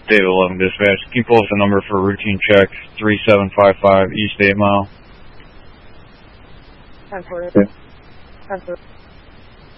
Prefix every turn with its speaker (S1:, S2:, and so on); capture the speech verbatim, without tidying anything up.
S1: David eleven Dispatch. Can you pull us the number for routine check three seven five five East eight Mile?
S2: ten four.
S1: Yeah.
S2: ten four.